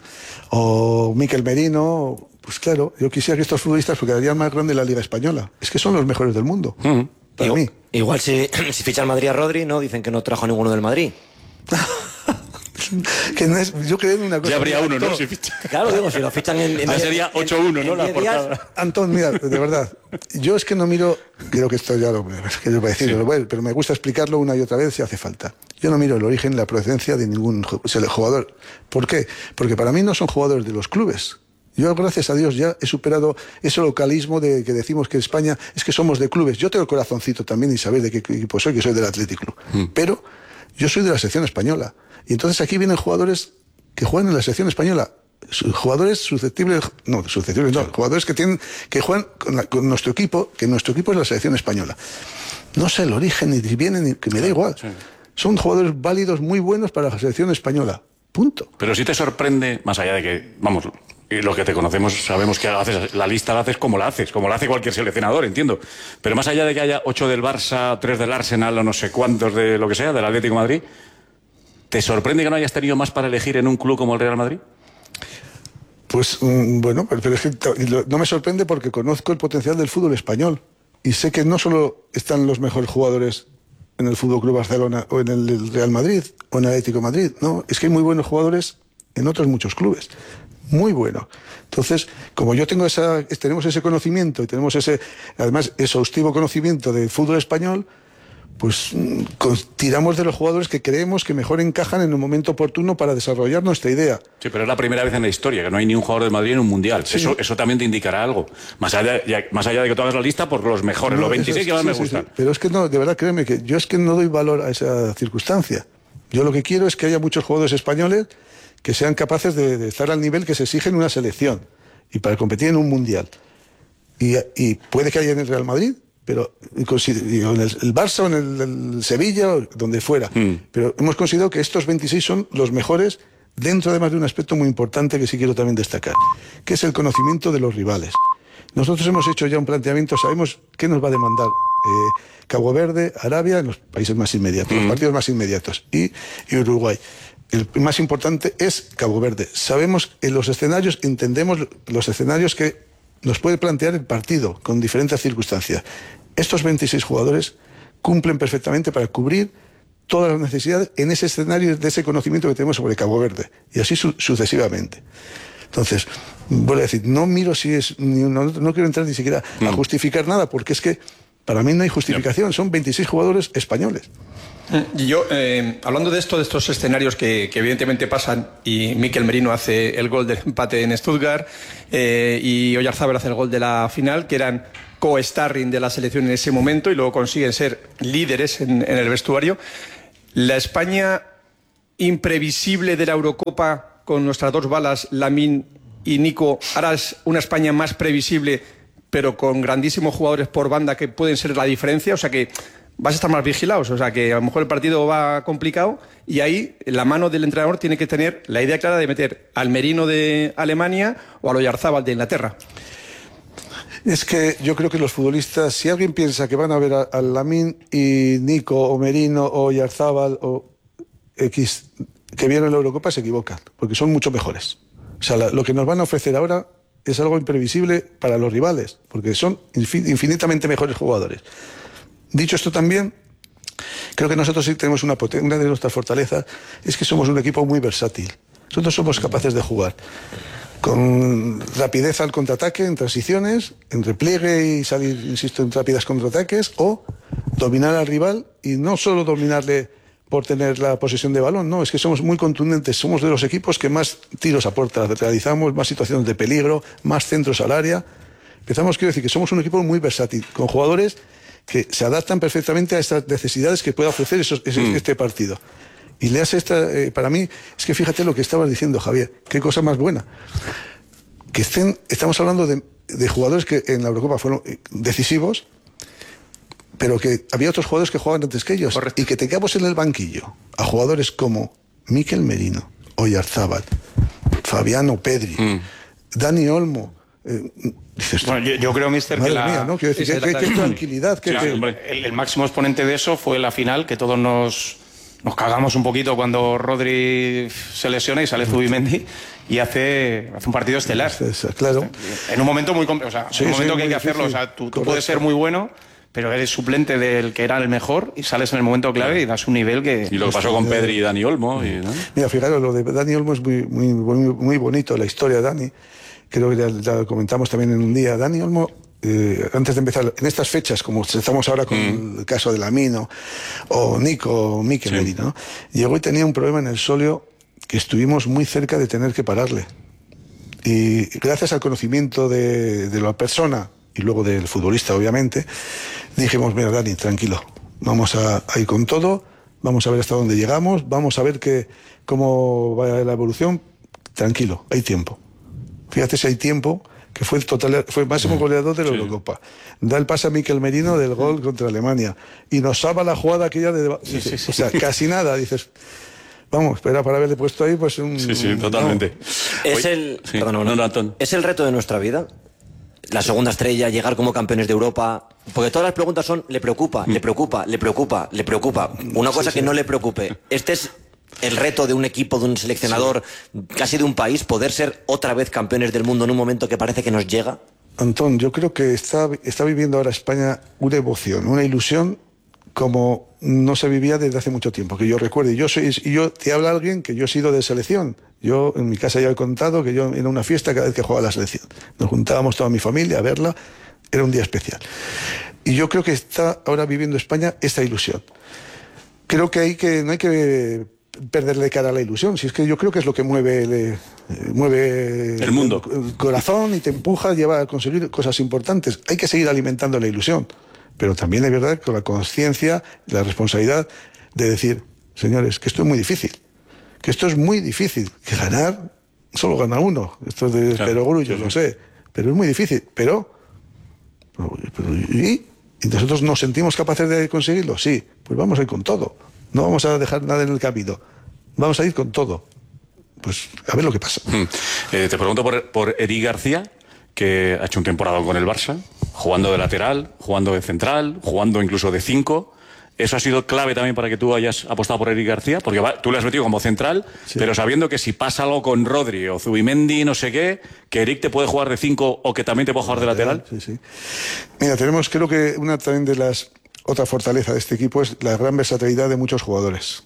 o Mikel Merino, pues claro, yo quisiera que estos futbolistas, porque harían más grande la Liga Española, es que son los mejores del mundo, uh-huh. para igual, mí. Igual si, si ficha el Madrid a Rodri, no dicen que no trajo a ninguno del Madrid. que no es, yo creo en una cosa. Ya habría uno, ¿no? Antón, Si ficha. Claro, digo, si lo fichan en... en Ya sería ocho uno, ¿no? La portada. Antón, mira, de verdad, yo es que no miro, creo que esto ya lo que yo voy a decir, Sí. bueno, pero me gusta explicarlo una y otra vez si hace falta. Yo no miro el origen, la procedencia de ningún ju- o sea, el jugador. ¿Por qué? Porque para mí no son jugadores de los clubes. Yo, gracias a Dios, ya he superado ese localismo de que decimos que España es que somos de clubes. Yo tengo el corazoncito también y sabéis de qué equipo soy, que soy del Athletic Club. Mm. Pero yo soy de la selección española. Y entonces aquí vienen jugadores que juegan en la selección española. Jugadores susceptibles, no, susceptibles no, jugadores que tienen, que juegan con, la, con nuestro equipo, que nuestro equipo es la selección española. No sé el origen, ni vienen, ni que me da igual. Sí. Son jugadores válidos, muy buenos para la selección española. Punto. Pero si te sorprende, más allá de que, vamos, los que te conocemos sabemos que haces, la lista la haces como la haces, como la hace cualquier seleccionador, entiendo. Pero más allá de que haya ocho del Barça, tres del Arsenal o no sé cuántos de lo que sea, del Atlético de Madrid, ¿te sorprende que no hayas tenido más para elegir en un club como el Real Madrid? Pues mm, bueno, pero, pero es que no me sorprende porque conozco el potencial del fútbol español y sé que no solo están los mejores jugadores en el Fútbol Club Barcelona o en el Real Madrid o en el Atlético de Madrid, no, es que hay muy buenos jugadores en otros muchos clubes, muy buenos. Entonces, como yo tengo esa, tenemos ese conocimiento y tenemos ese, además, exhaustivo conocimiento del fútbol español, pues con, tiramos de los jugadores que creemos que mejor encajan en un momento oportuno para desarrollar nuestra idea. Sí, pero es la primera vez en la historia que no hay ni un jugador de Madrid en un mundial. Sí. Eso, eso también te indicará algo. Más allá, ya, más allá de que tú hagas la lista por los mejores, no, los veintiséis es, que más sí, me gustan. Sí, sí. Pero es que no, de verdad, créeme que yo es que no doy valor a esa circunstancia. Yo lo que quiero es que haya muchos jugadores españoles que sean capaces de, de estar al nivel que se exige en una selección y para competir en un mundial. Y, y puede que haya en el Real Madrid, pero en el, el Barça o en el, el Sevilla o donde fuera. Mm. Pero hemos considerado que estos veintiséis son los mejores dentro además de un aspecto muy importante que sí quiero también destacar, que es el conocimiento de los rivales. Nosotros hemos hecho ya un planteamiento, sabemos qué nos va a demandar eh, Cabo Verde, Arabia, en los países más inmediatos, mm. los partidos más inmediatos, y, y Uruguay. El más importante es Cabo Verde. Sabemos en los escenarios, entendemos los escenarios que nos puede plantear el partido con diferentes circunstancias. Estos veintiséis jugadores cumplen perfectamente para cubrir todas las necesidades en ese escenario de ese conocimiento que tenemos sobre Cabo Verde, y así su sucesivamente. Entonces, voy a decir, no miro si es, no, no quiero entrar ni siquiera a justificar nada, porque es que para mí no hay justificación, son veintiséis jugadores españoles. Y yo, eh, hablando de esto, de estos escenarios que, que evidentemente pasan, y Mikel Merino hace el gol del empate en Stuttgart, eh, y Oyarzábal hace el gol de la final, que eran co-starring de la selección en ese momento, y luego consiguen ser líderes en, en el vestuario. La España imprevisible de la Eurocopa, con nuestras dos balas, Lamine y Nico, ahora es una España más previsible, pero con grandísimos jugadores por banda que pueden ser la diferencia, o sea que vas a estar más vigilados, o sea que a lo mejor el partido va complicado y ahí la mano del entrenador tiene que tener la idea clara de meter al Merino de Alemania o al Oyarzábal de Inglaterra. Es que yo creo que los futbolistas, si alguien piensa que van a ver a, a Lamine y Nico o Merino o Oyarzábal o X que vienen en la Eurocopa, se equivocan, porque son mucho mejores. O sea, la, lo que nos van a ofrecer ahora es algo imprevisible para los rivales, porque son infinitamente mejores jugadores. Dicho esto también, creo que nosotros sí tenemos una potencia, una de nuestras fortalezas es que somos un equipo muy versátil. Nosotros somos capaces de jugar con rapidez al contraataque, en transiciones, en repliegue y salir, insisto, en rápidas contraataques, o dominar al rival y no solo dominarle por tener la posesión de balón, no, es que somos muy contundentes, somos de los equipos que más tiros a puerta realizamos, más situaciones de peligro, más centros al área. Empezamos, quiero decir, que somos un equipo muy versátil, con jugadores que se adaptan perfectamente a estas necesidades que pueda ofrecer esos, ese, mm. este partido. Y le hace esta, eh, para mí, es que fíjate lo que estabas diciendo, Javier, qué cosa más buena. Que estén, estamos hablando de, de jugadores que en la Eurocopa fueron decisivos, pero que había otros jugadores que jugaban antes que ellos. Correcto. Y que tengamos en el banquillo a jugadores como Mikel Merino, Oyarzábal, Fabiano Pedri, mm. Dani Olmo. Eh, dices, bueno, yo, yo creo, mister, que la... mía, ¿no? Quiero decir, que, que, que tranquilidad. Que, sí, que... El, el máximo exponente de eso fue la final, que todos nos, nos cagamos un poquito cuando Rodri se lesiona y sale Zubimendi y hace, hace un partido estelar. Es, es, claro. En un momento muy... O sea, sí, en un momento sí, que hay que hacerlo. O sea, tú, tú puedes ser muy bueno, pero eres suplente del que era el mejor y sales en el momento clave y das un nivel que... Y lo que pasó con Pedri y Dani Olmo. Y, ¿no? Mira, fijaros, lo de Dani Olmo es muy, muy, muy, muy bonito, la historia de Dani. Creo que ya, ya lo comentamos también en un día. Dani Olmo, eh, antes de empezar, en estas fechas, como estamos ahora con mm. el caso de Lamino, o Nico, o Mikel sí. Merino, ¿no? Llegó y tenía un problema en el sóleo que estuvimos muy cerca de tener que pararle. Y gracias al conocimiento de, de la persona, y luego del futbolista, obviamente, dijimos, mira, Dani, tranquilo, vamos a, a ir con todo, vamos a ver hasta dónde llegamos, vamos a ver que, cómo va la evolución, tranquilo, hay tiempo. Fíjate si hay tiempo, que fue el total, fue el máximo goleador de la sí. Eurocopa. Da el pase a Mikel Merino del gol contra Alemania, y nos salva la jugada aquella de... Sí, sí, sí. O sea, casi nada, dices... Vamos, espera para haberle puesto ahí, pues un... Sí, sí, totalmente. No. Es, el, sí. perdón, no, no, no, es el reto de nuestra vida. La segunda estrella, llegar como campeones de Europa. Porque todas las preguntas son, ¿le preocupa? ¿Le preocupa? ¿Le preocupa? ¿Le preocupa? Una cosa sí, que sí. no le preocupe. Este es el reto de un equipo, de un seleccionador, sí. casi de un país, poder ser otra vez campeones del mundo en un momento que parece que nos llega. Antón, yo creo que está, está viviendo ahora España una emoción, una ilusión como no se vivía desde hace mucho tiempo, que yo recuerde. Yo soy, y yo te habla alguien que yo he sido de selección. Yo en mi casa ya he contado que yo era una fiesta cada vez que jugaba la selección. Nos juntábamos toda mi familia a verla, era un día especial. Y yo creo que está ahora viviendo España esta ilusión. Creo que, hay que no hay que perderle cara a la ilusión, si es que yo creo que es lo que mueve, le, mueve el mundo, el, el corazón y te empuja, lleva a conseguir cosas importantes. Hay que seguir alimentando la ilusión. Pero también es verdad con la conciencia y la responsabilidad de decir, señores, que esto es muy difícil, que esto es muy difícil, que ganar solo gana uno, esto es de claro, perogrullo, sí, lo sé, pero es muy difícil, pero, pero ¿y? ¿Y nosotros nos sentimos capaces de conseguirlo? Sí, pues vamos a ir con todo, no vamos a dejar nada en el camino, vamos a ir con todo, pues a ver lo que pasa. Hmm. Eh, te pregunto por, por Eric García, que ha hecho un temporada con el Barça, jugando de lateral, jugando de central, jugando incluso de cinco. ¿Eso ha sido clave también para que tú hayas apostado por Eric García? Porque va, tú le has metido como central, sí. pero sabiendo que si pasa algo con Rodri o Zubimendi, no sé qué, que Eric te puede jugar de cinco o que también te puede jugar de lateral. Sí, sí. Mira, tenemos, creo que una también de las... Otra fortaleza de este equipo es la gran versatilidad de muchos jugadores.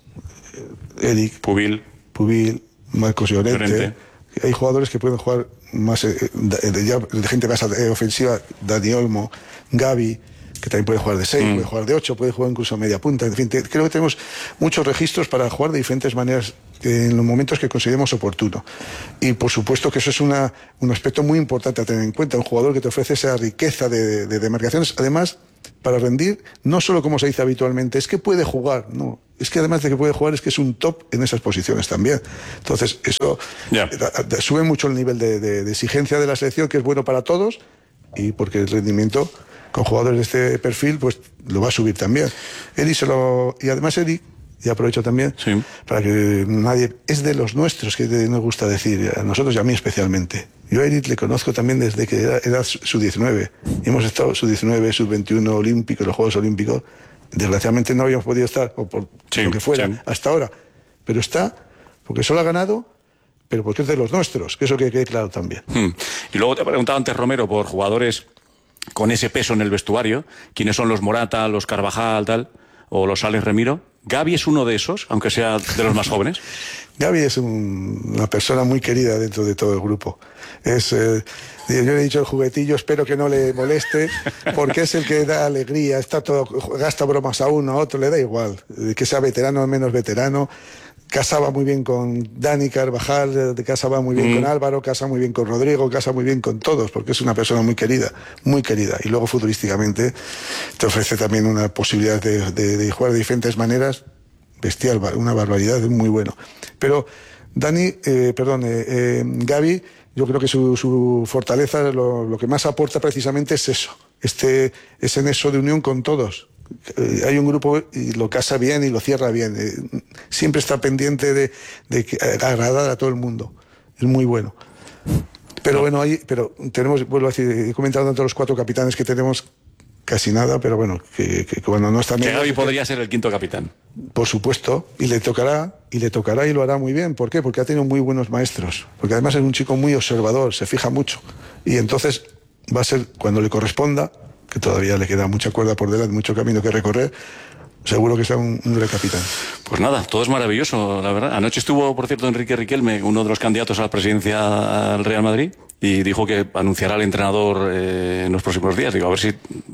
Eric, Pubil, Pubil, Marcos Llorente. Llorente. Hay jugadores que pueden jugar más eh, de, de, de gente más ofensiva, Dani Olmo, Gavi, que también puede jugar de seis, mm. puede jugar de ocho, puede jugar incluso a media punta. En fin, te, creo que tenemos muchos registros para jugar de diferentes maneras en los momentos que consideremos oportuno. Y por supuesto que eso es una, un aspecto muy importante a tener en cuenta, un jugador que te ofrece esa riqueza de, de, de marcaciones, además para rendir, no solo como se dice habitualmente, es que puede jugar, no, es que además de que puede jugar es que es un top en esas posiciones también. Entonces eso yeah. sube mucho el nivel de, de, de exigencia de la selección, que es bueno para todos, y porque el rendimiento con jugadores de este perfil pues lo va a subir también. Eli se lo, y además Eli, y aprovecho también sí. para que nadie, es de los nuestros, que nos gusta decir, a nosotros y a mí especialmente. Yo a Eric le conozco también desde que era, era sub diecinueve. Hemos estado sub diecinueve, sub veintiuno olímpicos, los Juegos Olímpicos. Desgraciadamente no habíamos podido estar, o por sí, lo que fuera, sí. hasta ahora. Pero está, porque solo ha ganado, pero porque es de los nuestros, que eso que quede claro también. Hmm. Y luego te he preguntado antes, Romero, por jugadores con ese peso en el vestuario. ¿Quiénes son los Morata, los Carvajal, tal, o los Alex Remiro? ¿Gavi es uno de esos, aunque sea de los más jóvenes? Gavi es un, una persona muy querida dentro de todo el grupo. Es, eh, yo le he dicho el juguetillo, espero que no le moleste, porque es el que da alegría, está todo, gasta bromas a uno, a otro, le da igual, que sea veterano o menos veterano. Casaba muy bien con Dani Carvajal, casaba muy bien mm. con Álvaro, casa muy bien con Rodrigo, casa muy bien con todos, porque es una persona muy querida, muy querida. Y luego futbolísticamente te ofrece también una posibilidad de, de, de jugar de diferentes maneras, bestial, una barbaridad, es muy bueno. Pero Dani, eh, perdón, eh, eh, Gavi, yo creo que su, su fortaleza, lo, lo que más aporta precisamente es eso, este, ese nexo de unión con todos. Hay un grupo y lo casa bien y lo cierra bien. Siempre está pendiente de, de agradar a todo el mundo. Es muy bueno. Pero bueno, ahí, pero tenemos, vuelvo a decir, he comentado entre los cuatro capitanes que tenemos casi nada, pero bueno, que, que cuando no están... Que Gavi podría ser el quinto capitán. Por supuesto, y le tocará, y le tocará y lo hará muy bien. ¿Por qué? Porque ha tenido muy buenos maestros. Porque además es un chico muy observador, se fija mucho. Y entonces va a ser, cuando le corresponda, que todavía le queda mucha cuerda por delante, mucho camino que recorrer, seguro que sea un, un gran capitán. Pues nada, todo es maravilloso, la verdad. Anoche estuvo, por cierto, Enrique Riquelme, uno de los candidatos a la presidencia al Real Madrid, y dijo que anunciará al entrenador eh, en los próximos días. Digo, a ver si...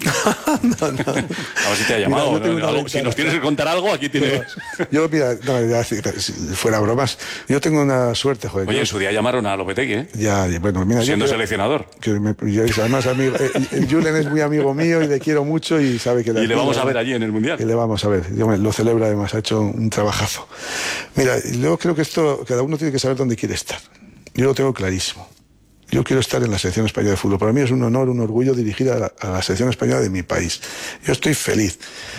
no, no. A ver si te ha llamado. Mira, ¿no? Algo, si nos tienes que contar algo, aquí tienes... Yo, mira, no, ya, si fuera bromas, yo tengo una suerte, joder. Oye, yo... en su día llamaron a Lopetegui, ¿eh? Ya, bueno, mira... Siendo yo creo, seleccionador. Que me, yo, además, amigo, el, el Julen es muy amigo mío y le quiero mucho y sabe que... Y le vamos a ver allí en el Mundial. Y le vamos a ver. Yo me, lo celebro además, ha hecho un trabajazo. Mira, yo creo que esto, cada uno tiene que saber dónde quiere estar. Yo lo tengo clarísimo. Yo quiero estar en la selección española de fútbol. Para mí es un honor, un orgullo dirigir a la, a la selección española de mi país. Yo estoy feliz.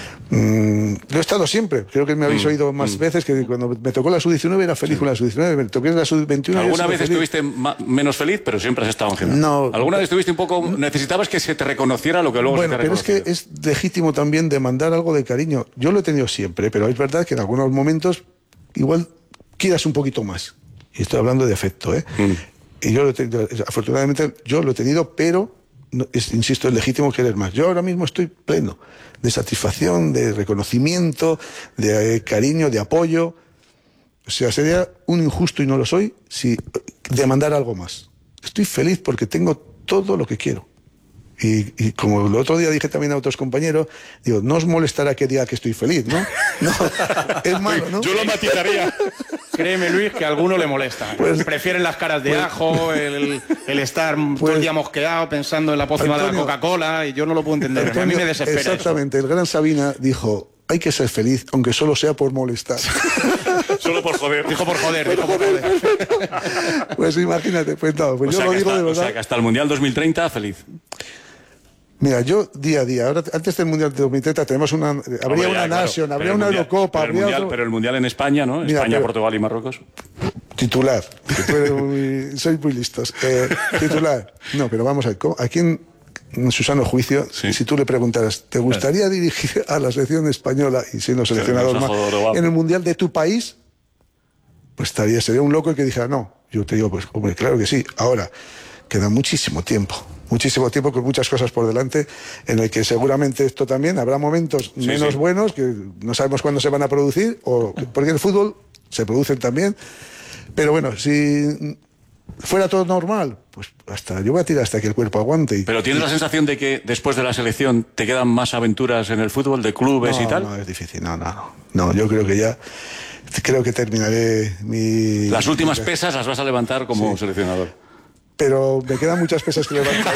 Mm, lo he estado siempre. Creo que me habéis mm, oído más mm. veces que cuando me tocó la sub diecinueve era feliz sí. con la sub diecinueve. Me toqué la sub veintiuno. ¿Alguna vez feliz. estuviste menos feliz, pero siempre has estado en general? No. ¿Alguna vez estuviste un poco... necesitabas que se te reconociera lo que luego bueno, se te reconociera? Pero es que es legítimo también demandar algo de cariño. Yo lo he tenido siempre, pero es verdad que en algunos momentos igual quieras un poquito más. Y estoy hablando de afecto, ¿eh? Mm. Y yo lo he tenido, afortunadamente yo lo he tenido, pero, no, es, insisto, es legítimo querer más. Yo ahora mismo estoy pleno de satisfacción, de reconocimiento, de eh, cariño, de apoyo. O sea, sería un injusto, y no lo soy, si demandar algo más. Estoy feliz porque tengo todo lo que quiero. Y, y como el otro día dije también a otros compañeros, digo, no os molestará que diga que estoy feliz, ¿no? No, es malo, ¿no? Yo lo matizaría. Créeme, Luis, que a alguno le molesta. Pues, prefieren las caras de pues, ajo, el, el estar pues, todo el día mosqueado pensando en la pócima Antonio, de la Coca-Cola, y yo no lo puedo entender. Antonio, a mí me desespera. Exactamente, eso. El gran Sabina dijo, hay que ser feliz, aunque solo sea por molestar. Solo por joder. Dijo por joder, dijo por joder. Pues imagínate, pues no, pues o yo sea lo digo hasta, de verdad. O sea que hasta el Mundial dos mil treinta, feliz. Mira, yo día a día, ahora antes del Mundial de dos mil treinta tenemos una, habría Hombre, ya, una Nation, claro, habría una mundial, Eurocopa, pero el, habría mundial, otro... pero el Mundial en España, ¿no? Mira, España, pero, Portugal y Marruecos. Titular, muy, sois muy listos. Eh, titular, no, pero vamos a ver, aquí en, en su sano juicio, sí. si tú le preguntaras, ¿te gustaría dirigir a la selección española y siendo seleccionador más en el Mundial de tu país? Pues estaría, sería un loco el que dijera, no. Yo te digo, pues, hombre, claro que sí. Ahora, queda muchísimo tiempo. Muchísimo tiempo con muchas cosas por delante, en el que seguramente esto también habrá momentos sí, menos sí. buenos que no sabemos cuándo se van a producir, o porque en el fútbol se producen también. Pero bueno, si fuera todo normal, pues hasta yo voy a tirar hasta que el cuerpo aguante. Y, Pero tienes y... la sensación de que después de la selección te quedan más aventuras en el fútbol, de clubes no, y tal. No, es difícil. No, no, no. No, yo creo que ya creo que terminaré mi. Las últimas pesas las vas a levantar como sí. seleccionador. Pero me quedan muchas pesas que levantar.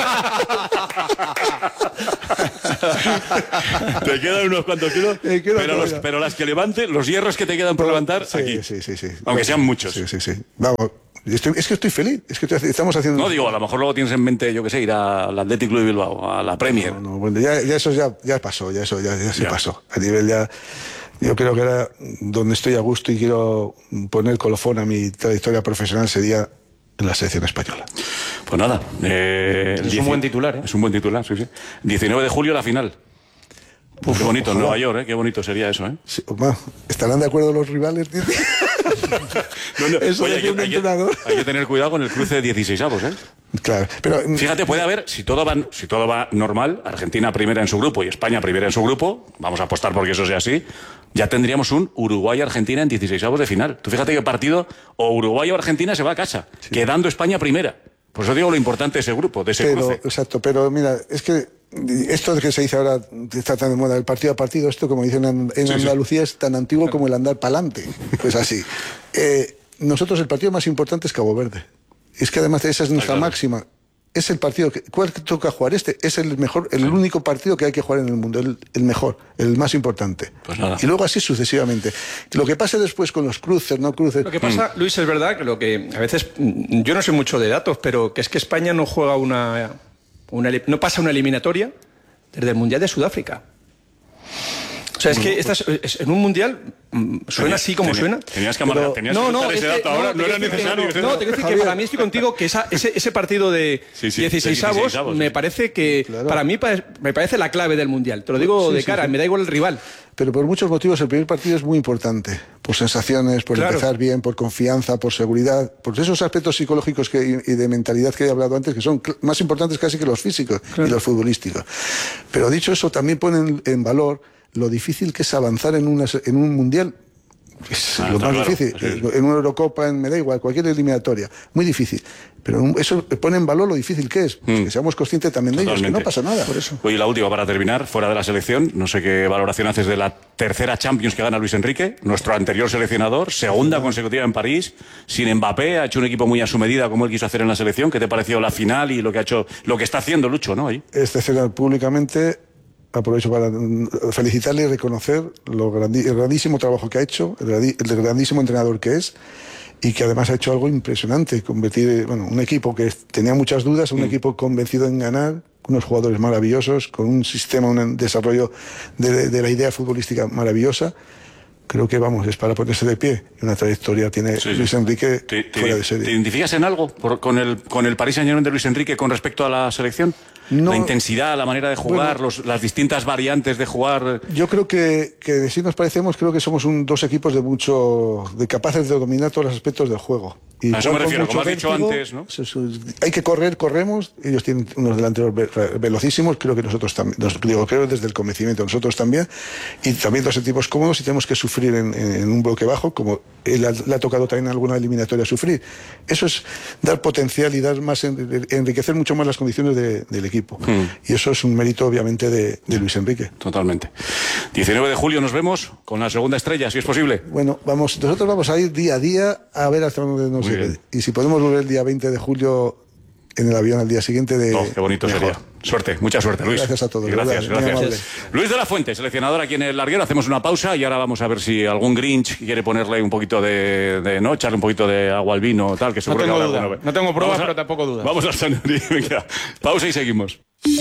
Te quedan unos cuantos kilos, pero, los, pero las que levante, los hierros que te quedan por pero, levantar, sí, aquí. Sí, sí, sí. Aunque bueno, sean muchos. Sí, sí, sí. Vamos, estoy, es que estoy feliz. Es que estoy, estamos haciendo... No, digo, a lo mejor luego tienes en mente, yo qué sé, ir al Athletic Club de Bilbao, a la Premier. No, no, bueno, ya, ya eso ya, ya pasó, ya eso ya, ya se ya. pasó. A nivel ya... Yo creo que ahora donde estoy a gusto y quiero poner colofón a mi trayectoria profesional sería en la selección española. Pues nada. Eh, es un buen titular, ¿eh? Es un buen titular, sí, sí. diecinueve de julio la final. Uf, qué bonito, en Nueva York, ¿eh? Qué bonito sería eso, ¿eh? Sí, bueno, ¿estarán de acuerdo los rivales? no, no. Eso Oye, hay, que, hay, que, hay que tener cuidado con el cruce de dieciseisavos, ¿eh? Claro, pero... Fíjate, puede haber, si todo, va, si todo va normal, Argentina primera en su grupo y España primera en su grupo, vamos a apostar porque eso sea así, ya tendríamos un Uruguay-Argentina en dieciseisavos de final. Tú fíjate que partido, o Uruguay o Argentina se va a casa, sí. quedando España primera. Por eso digo lo importante de ese grupo, de ese pero, cruce. Exacto, pero mira, es que esto que se dice ahora, está tan de moda, el partido a partido, esto como dicen en, en sí, Andalucía sí. es tan antiguo como el andar pa'lante. Pues así. Eh, nosotros el partido más importante es Cabo Verde. Es que además esa es nuestra claro. máxima. Es el partido que... ¿Cuál toca jugar? Este es el mejor, el sí. único partido que hay que jugar en el mundo, el, el mejor, el más importante. Pues nada. Y luego así sucesivamente. Lo que pase después con los cruces, no cruces... Lo que pasa, mm. Luis, es verdad que lo que a veces... Yo no sé mucho de datos, pero que es que España no juega una... una no pasa una eliminatoria desde el Mundial de Sudáfrica. O sea, es que estás, es, en un mundial suena así como Tenía, suena. Tenías que amarrar, tenías no, que no, contar ese es que, dato ahora, no, no era necesario. No, no, te quiero decir que para mí estoy contigo que esa, ese, ese partido de sí, sí, dieciséis avos sí. me parece que, claro. para mí me parece la clave del mundial. Te lo digo sí, de cara, sí, sí. me da igual el rival. Pero por muchos motivos el primer partido es muy importante. Por sensaciones, por claro. empezar bien, por confianza, por seguridad, por esos aspectos psicológicos que, y de mentalidad que he hablado antes, que son más importantes casi que los físicos claro. y los futbolísticos. Pero dicho eso, también ponen en valor lo difícil que es avanzar en, una, en un mundial. Es ah, lo más claro, difícil. Sí. En una Eurocopa, en, me da igual, cualquier eliminatoria. Muy difícil. Pero eso pone en valor lo difícil que es. Pues mm. que seamos conscientes también Totalmente. de ellos, que no pasa nada por eso. Oye, la última para terminar, fuera de la selección, no sé qué valoración haces de la tercera Champions que gana Luis Enrique, nuestro anterior seleccionador, segunda consecutiva en París, sin Mbappé, ha hecho un equipo muy a su medida como él quiso hacer en la selección. ¿Qué te pareció la final y lo que ha hecho, lo que está haciendo Lucho, ¿no? Ahí. Excepcional públicamente. Aprovecho para felicitarle y reconocer lo grandi el grandísimo trabajo que ha hecho, el, el grandísimo entrenador que es, y que además ha hecho algo impresionante, convertir bueno, un equipo que tenía muchas dudas, un mm. equipo convencido en ganar, unos jugadores maravillosos, con un sistema, un desarrollo de, de, de la idea futbolística maravillosa. Creo que, vamos, es para ponerse de pie. Una trayectoria tiene sí, Luis Enrique te, te, fuera de serie. ¿Te identificas en algo por, con, el, con el Paris Saint-Germain de Luis Enrique con respecto a la selección? No, la intensidad, la manera de jugar, bueno, los, las distintas variantes de jugar. Yo creo que, que si nos parecemos, creo que somos un, dos equipos de mucho, de capaces de dominar todos los aspectos del juego. Y a eso me refiero, como has dicho antes, ¿no? Hay que correr, corremos. Ellos tienen unos delanteros velocísimos, creo que nosotros también, nos, digo, creo desde el convencimiento, nosotros también. Y también dos equipos cómodos y tenemos que sufrir en, en un bloque bajo, como él le ha tocado también en alguna eliminatoria sufrir. Eso es dar potencial y dar más, enriquecer mucho más las condiciones de, del equipo. Hmm. Y eso es un mérito, obviamente, de, de Luis Enrique. Totalmente. diecinueve de julio nos vemos con la segunda estrella, si es posible. Bueno, vamos, nosotros vamos a ir día a día a ver hasta dónde nos lleve. Y si podemos volver el día veinte de julio en el avión al día siguiente de... Oh, qué bonito mejor. Sería. Suerte, mucha suerte, Luis. Gracias a todos. Gracias, verdad, gracias. Luis de la Fuente, seleccionador aquí en el larguero. Hacemos una pausa y ahora vamos a ver si algún Grinch quiere ponerle un poquito de... de no, echarle un poquito de agua al vino, tal, que seguro no tengo que duda. Alguna... No tengo pruebas, a... pero tampoco dudas. Vamos al Sanuri. Venga, pausa y seguimos.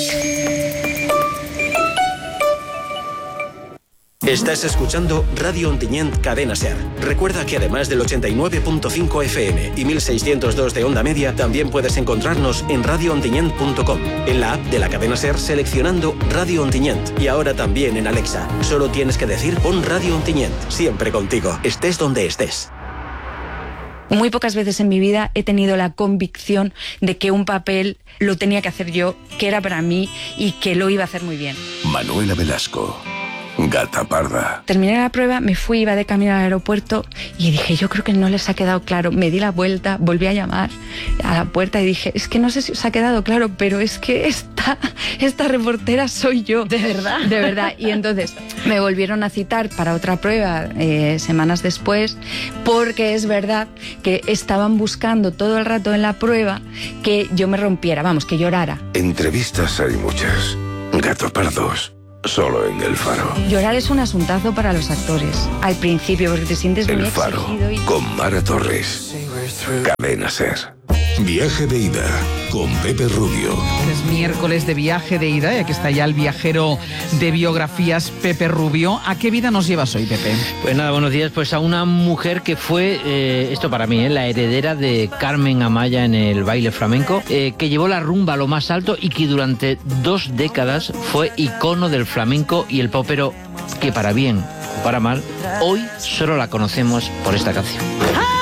Estás escuchando Radio Ontinyent Cadena Ser. Recuerda que además del ochenta y nueve punto cinco F M y mil seiscientos dos de onda media, también puedes encontrarnos en radio ontinyent punto com, en la app de la Cadena Ser seleccionando Radio Ontinyent y ahora también en Alexa. Solo tienes que decir pon Radio Ontinyent, siempre contigo, estés donde estés. Muy pocas veces en mi vida he tenido la convicción de que un papel lo tenía que hacer yo, que era para mí y que lo iba a hacer muy bien. Manuela Velasco. Gata parda. Terminé la prueba, me fui, iba de camino al aeropuerto y dije, yo creo que no les ha quedado claro. Me di la vuelta, volví a llamar a la puerta y dije, es que no sé si os ha quedado claro, pero es que esta, esta reportera soy yo. ¿De verdad? De verdad. Y entonces me volvieron a citar para otra prueba eh, semanas después, porque es verdad que estaban buscando todo el rato en la prueba que yo me rompiera, vamos, que llorara. Entrevistas hay muchas. Gato pardos. Solo en El Faro. Llorar es un asuntazo para los actores. Al principio, porque te sientes muy El Faro, exigido y... con Mara Torres. Cadena Ser. Viaje de ida con Pepe Rubio. Es miércoles de viaje de ida y aquí está ya el viajero de biografías, Pepe Rubio. ¿A qué vida nos llevas hoy, Pepe? Pues nada, buenos días. Pues a una mujer que fue, eh, esto para mí, eh, la heredera de Carmen Amaya en el baile flamenco, eh, que llevó la rumba a lo más alto y que durante dos décadas fue icono del flamenco y el pop, pero que para bien o para mal, hoy solo la conocemos por esta canción.